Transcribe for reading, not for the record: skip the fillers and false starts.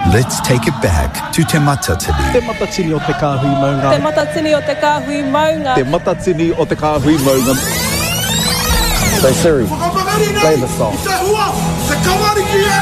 Let's take it back to Te Matatini. Te matatini o te kāhui maunga. Te matatini o te kāhui maunga. Te matatini o te kāhui maunga. So Siri, play the song.